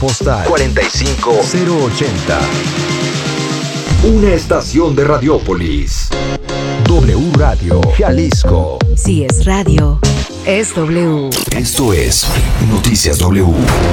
postal 45080. Una estación de Radiópolis. W Radio Jalisco. Si es radio, es W. Esto es Noticias W.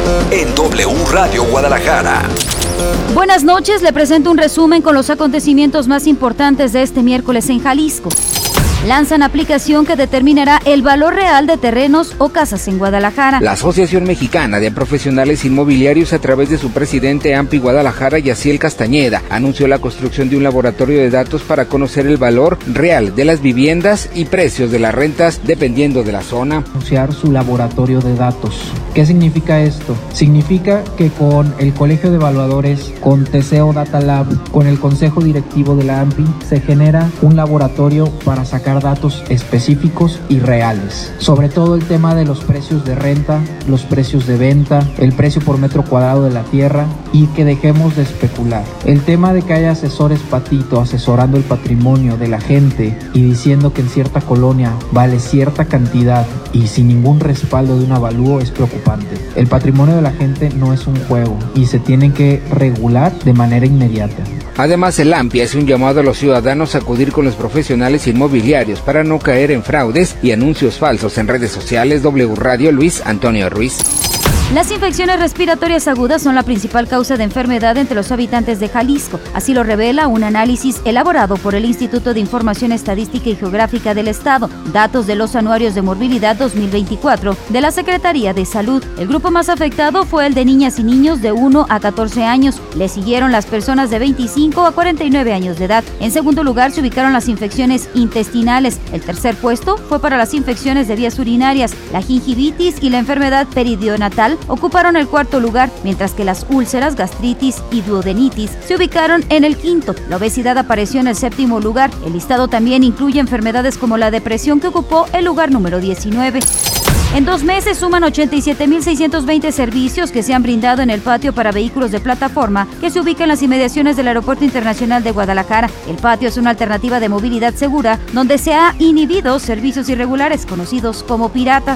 En W Radio Guadalajara. Buenas noches, le presento un resumen con los acontecimientos más importantes de este miércoles en Jalisco. Lanzan aplicación que determinará el valor real de terrenos o casas en Guadalajara. La Asociación Mexicana de Profesionales Inmobiliarios, a través de su presidente AMPI Guadalajara, Yaciel Castañeda, anunció la construcción de un laboratorio de datos para conocer el valor real de las viviendas y precios de las rentas dependiendo de la zona. Anunciar su laboratorio de datos. ¿Qué significa esto? Significa que con el Colegio de Evaluadores, con Teseo Data Lab, con el Consejo Directivo de la AMPI, se genera un laboratorio para sacar datos específicos y reales, sobre todo el tema de los precios de renta, los precios de venta, el precio por metro cuadrado de la tierra, y que dejemos de especular. El tema de que haya asesores patito asesorando el patrimonio de la gente y diciendo que en cierta colonia vale cierta cantidad y sin ningún respaldo de un avalúo es preocupante. El patrimonio de la gente no es un juego y se tiene que regular de manera inmediata. Además, el AMPI hace un llamado a los ciudadanos a acudir con los profesionales inmobiliarios para no caer en fraudes y anuncios falsos en redes sociales. W Radio, Luis Antonio Ruiz. Las infecciones respiratorias agudas son la principal causa de enfermedad entre los habitantes de Jalisco. Así lo revela un análisis elaborado por el Instituto de Información Estadística y Geográfica del Estado, datos de los anuarios de morbilidad 2024 de la Secretaría de Salud. El grupo más afectado fue el de niñas y niños de 1 a 14 años. Le siguieron las personas de 25 a 49 años de edad. En segundo lugar se ubicaron las infecciones intestinales. El tercer puesto fue para las infecciones de vías urinarias. La gingivitis y la enfermedad periodontal ocuparon el cuarto lugar, mientras que las úlceras, gastritis y duodenitis se ubicaron en el quinto. La obesidad apareció en el séptimo lugar. El listado también incluye enfermedades como la depresión, que ocupó el lugar número 19. En 2 meses suman 87.620 servicios que se han brindado en el patio para vehículos de plataforma que se ubica en las inmediaciones del Aeropuerto Internacional de Guadalajara. El patio es una alternativa de movilidad segura donde se ha inhibido servicios irregulares conocidos como piratas.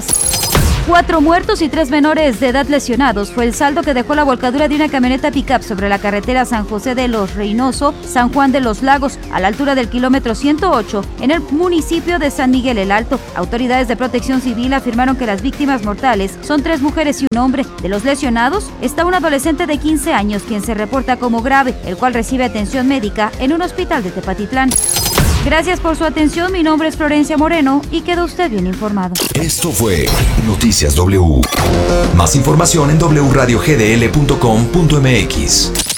4 muertos y 3 menores de edad lesionados fue el saldo que dejó la volcadura de una camioneta pick-up sobre la carretera San José de los Reynoso, San Juan de los Lagos, a la altura del kilómetro 108, en el municipio de San Miguel el Alto. Autoridades de Protección Civil afirmaron que las víctimas mortales son 3 mujeres y un hombre. De los lesionados está un adolescente de 15 años, quien se reporta como grave, el cual recibe atención médica en un hospital de Tepatitlán. Gracias por su atención, mi nombre es Florencia Moreno y queda usted bien informado. Esto fue Noticias W. Más información en wradiogdl.com.mx.